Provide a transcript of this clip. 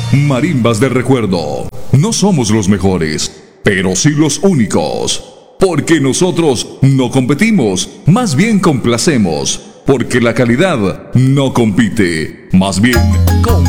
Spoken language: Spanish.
Marimbas de recuerdo. No somos los mejores, pero sí los únicos. Porque nosotros no competimos, más bien complacemos. Porque la calidad no compite, más bien compite.